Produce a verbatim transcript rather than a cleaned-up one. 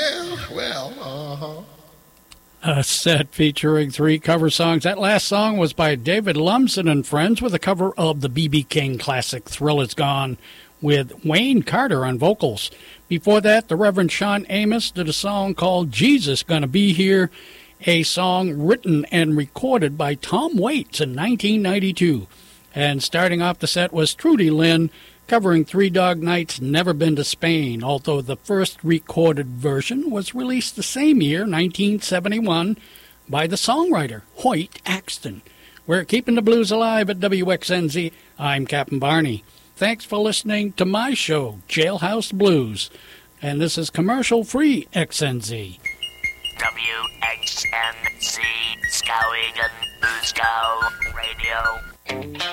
Well, well, uh-huh. A set featuring three cover songs. That last song was by David Lumsden and Friends with a cover of the B B King classic Thrill Is Gone with Wayne Carter on vocals. Before that, the Reverend Sean Amos did a song called Jesus Gonna Be Here, a song written and recorded by Tom Waits in nineteen ninety-two. And starting off the set was Trudy Lynn covering Three Dog Night's Never Been to Spain, although the first recorded version was released the same year, nineteen seventy-one, by the songwriter Hoyt Axton. We're keeping the blues alive at W X N Z. I'm Captain Barney. Thanks for listening to my show, Jailhouse Blues. And this is commercial-free X N Z. W X N Z, Skowhegan, Blues Go Radio.